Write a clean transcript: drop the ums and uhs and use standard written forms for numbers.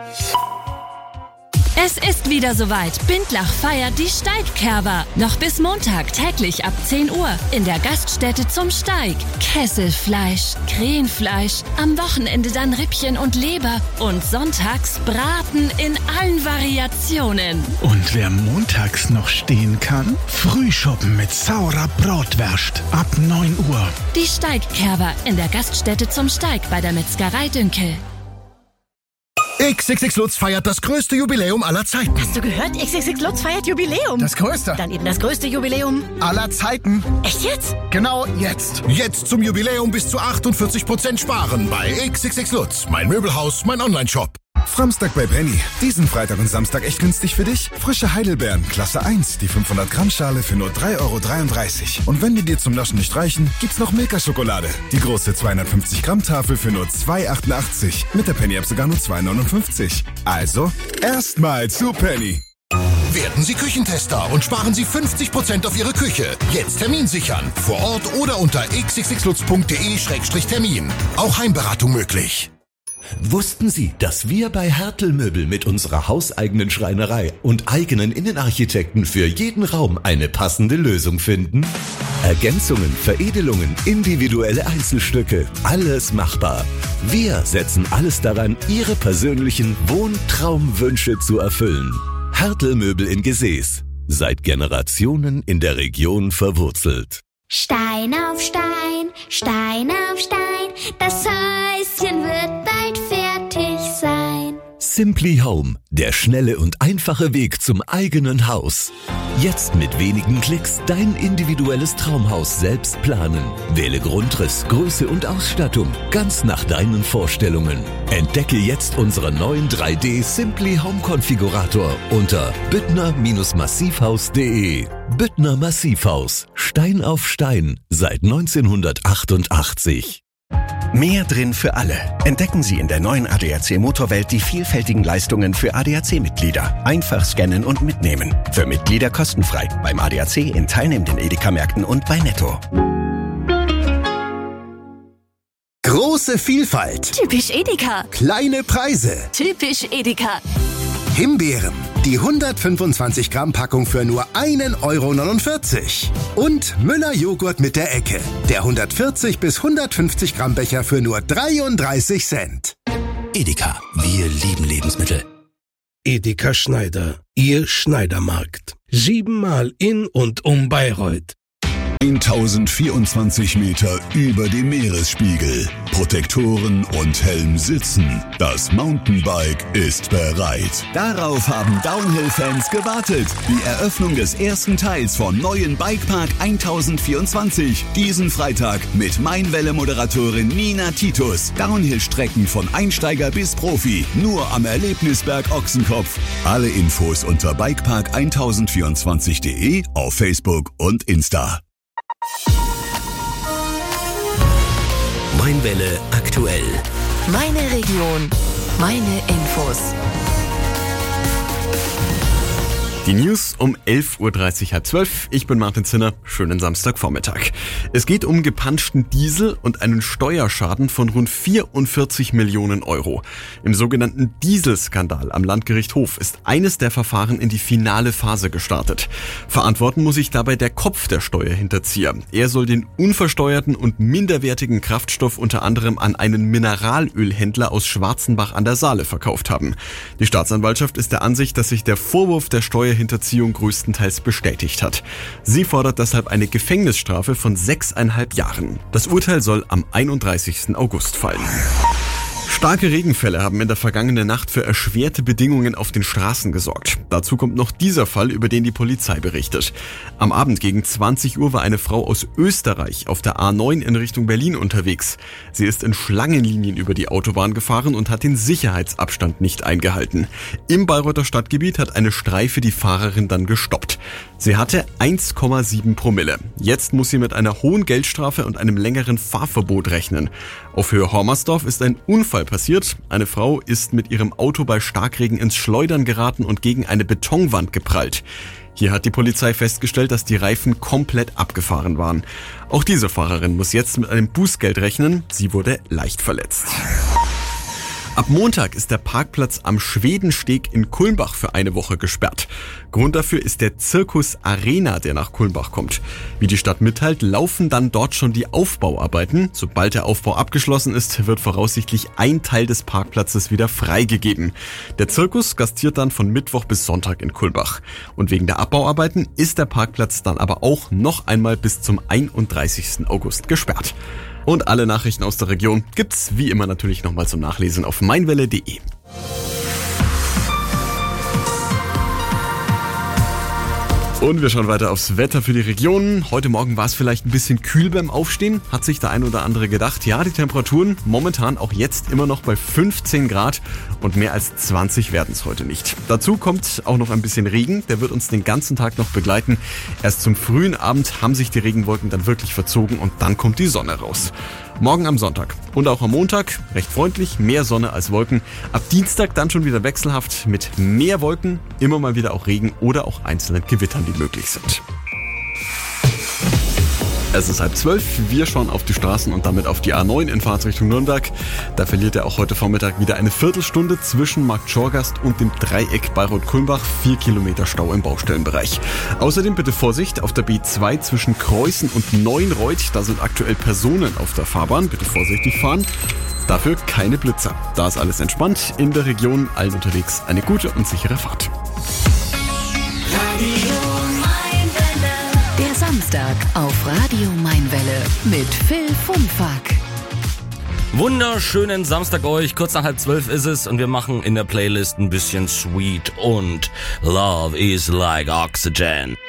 Es ist wieder soweit. Bindlach feiert die Steigkerber. Noch bis Montag täglich ab 10 Uhr in der Gaststätte zum Steig. Kesselfleisch, Krähenfleisch, am Wochenende dann Rippchen und Leber und sonntags Braten in allen Variationen. Und wer montags noch stehen kann? Frühschoppen mit saurer Bratwurst ab 9 Uhr. Die Steigkerber in der Gaststätte zum Steig bei der Metzgerei Dünkel. XXX Lutz feiert das größte Jubiläum aller Zeiten. Hast du gehört? XXX Lutz feiert Jubiläum. Das größte. Dann eben das größte Jubiläum aller Zeiten. Echt jetzt? Genau jetzt. Jetzt zum Jubiläum bis zu 48% sparen bei XXX Lutz. Mein Möbelhaus, mein Onlineshop. Samstag bei Penny. Diesen Freitag und Samstag echt günstig für dich? Frische Heidelbeeren, Klasse 1, die 500 Gramm Schale für nur 3,33 €. Und wenn die dir zum Naschen nicht reichen, gibt's noch Milka-Schokolade. Die große 250 Gramm Tafel für nur 2,88. Mit der Penny-App sogar nur 2,59. Also, erstmal zu Penny. Werden Sie Küchentester und sparen Sie 50% auf Ihre Küche. Jetzt Termin sichern. Vor Ort oder unter xxxlutz.de/termin. Auch Heimberatung möglich. Wussten Sie, dass wir bei Hertel Möbel mit unserer hauseigenen Schreinerei und eigenen Innenarchitekten für jeden Raum eine passende Lösung finden? Ergänzungen, Veredelungen, individuelle Einzelstücke, alles machbar. Wir setzen alles daran, Ihre persönlichen Wohntraumwünsche zu erfüllen. Hertel Möbel in Gesäß. Seit Generationen in der Region verwurzelt. Stein auf Stein, Stein auf Stein, das Häuschen wird bald fertig sein. Simply Home, der schnelle und einfache Weg zum eigenen Haus. Jetzt mit wenigen Klicks dein individuelles Traumhaus selbst planen. Wähle Grundriss, Größe und Ausstattung ganz nach deinen Vorstellungen. Entdecke jetzt unseren neuen 3D Simply Home Konfigurator unter büttner-massivhaus.de. Büttner Massivhaus, Stein auf Stein, seit 1988. Mehr drin für alle. Entdecken Sie in der neuen ADAC Motorwelt die vielfältigen Leistungen für ADAC-Mitglieder. Einfach scannen und mitnehmen. Für Mitglieder kostenfrei. Beim ADAC in teilnehmenden Edeka-Märkten und bei Netto. Große Vielfalt. Typisch Edeka. Kleine Preise. Typisch Edeka. Himbeeren. Die 125 Gramm Packung für nur 1,49 €. Und Müller Joghurt mit der Ecke. Der 140 bis 150 Gramm Becher für nur 33 Cent. Edeka. Wir lieben Lebensmittel. Edeka Schneider. Ihr Schneidermarkt. 7-mal in und um Bayreuth. 1024 Meter über dem Meeresspiegel. Protektoren und Helm sitzen. Das Mountainbike ist bereit. Darauf haben Downhill-Fans gewartet. Die Eröffnung des ersten Teils vom neuen Bikepark 1024. Diesen Freitag mit Mainwelle-Moderatorin Nina Titus. Downhill-Strecken von Einsteiger bis Profi. Nur am Erlebnisberg Ochsenkopf. Alle Infos unter bikepark1024.de, auf Facebook und Insta. Mainwelle aktuell. Meine Region, meine Infos. Die News um 11:30 Uhr, halb 12. Ich bin Martin Zinner. Schönen Samstagvormittag. Es geht um gepanschten Diesel und einen Steuerschaden von rund 44 Millionen €. Im sogenannten Dieselskandal am Landgericht Hof ist eines der Verfahren in die finale Phase gestartet. Verantworten muss sich dabei der Kopf der Steuerhinterzieher. Er soll den unversteuerten und minderwertigen Kraftstoff unter anderem an einen Mineralölhändler aus Schwarzenbach an der Saale verkauft haben. Die Staatsanwaltschaft ist der Ansicht, dass sich der Vorwurf der Steuerhinterziehung größtenteils bestätigt hat. Sie fordert deshalb eine Gefängnisstrafe von 6,5 Jahren. Das Urteil soll am 31. August fallen. Starke Regenfälle haben in der vergangenen Nacht für erschwerte Bedingungen auf den Straßen gesorgt. Dazu kommt noch dieser Fall, über den die Polizei berichtet. Am Abend gegen 20 Uhr war eine Frau aus Österreich auf der A9 in Richtung Berlin unterwegs. Sie ist in Schlangenlinien über die Autobahn gefahren und hat den Sicherheitsabstand nicht eingehalten. Im Bayreuther Stadtgebiet hat eine Streife die Fahrerin dann gestoppt. Sie hatte 1,7 Promille. Jetzt muss sie mit einer hohen Geldstrafe und einem längeren Fahrverbot rechnen. Auf Höhe Hormersdorf ist ein Unfall passiert. Eine Frau ist mit ihrem Auto bei Starkregen ins Schleudern geraten und gegen eine Betonwand geprallt. Hier hat die Polizei festgestellt, dass die Reifen komplett abgefahren waren. Auch diese Fahrerin muss jetzt mit einem Bußgeld rechnen. Sie wurde leicht verletzt. Ab Montag ist der Parkplatz am Schwedensteg in Kulmbach für eine Woche gesperrt. Grund dafür ist der Circus Arena, der nach Kulmbach kommt. Wie die Stadt mitteilt, laufen dann dort schon die Aufbauarbeiten. Sobald der Aufbau abgeschlossen ist, wird voraussichtlich ein Teil des Parkplatzes wieder freigegeben. Der Zirkus gastiert dann von Mittwoch bis Sonntag in Kulmbach. Und wegen der Abbauarbeiten ist der Parkplatz dann aber auch noch einmal bis zum 31. August gesperrt. Und alle Nachrichten aus der Region gibt's wie immer natürlich nochmal zum Nachlesen auf meinwelle.de. Und wir schauen weiter aufs Wetter für die Region. Heute Morgen war es vielleicht ein bisschen kühl beim Aufstehen. Hat sich der ein oder andere gedacht. Ja, die Temperaturen momentan auch jetzt immer noch bei 15 Grad und mehr als 20 werden es heute nicht. Dazu kommt auch noch ein bisschen Regen. Der wird uns den ganzen Tag noch begleiten. Erst zum frühen Abend haben sich die Regenwolken dann wirklich verzogen und dann kommt die Sonne raus. Morgen am Sonntag und auch am Montag recht freundlich, mehr Sonne als Wolken. Ab Dienstag dann schon wieder wechselhaft mit mehr Wolken, immer mal wieder auch Regen oder auch einzelnen Gewittern, die möglich sind. Es ist 11:30, wir schauen auf die Straßen und damit auf die A9 in Fahrtrichtung Nürnberg. Da verliert er auch heute Vormittag wieder eine Viertelstunde zwischen Markt Schorgast und dem Dreieck Bayreuth-Kulmbach. 4 Kilometer Stau im Baustellenbereich. Außerdem bitte Vorsicht auf der B2 zwischen Kreuzen und Neuenreuth. Da sind aktuell Personen auf der Fahrbahn. Bitte vorsichtig fahren. Dafür keine Blitzer. Da ist alles entspannt. In der Region allen unterwegs eine gute und sichere Fahrt. Der Samstag auf Radio Mainwelle mit Phil Funfack. Wunderschönen Samstag euch, kurz nach 11:30 ist es und wir machen in der Playlist ein bisschen Sweet und Love is like Oxygen.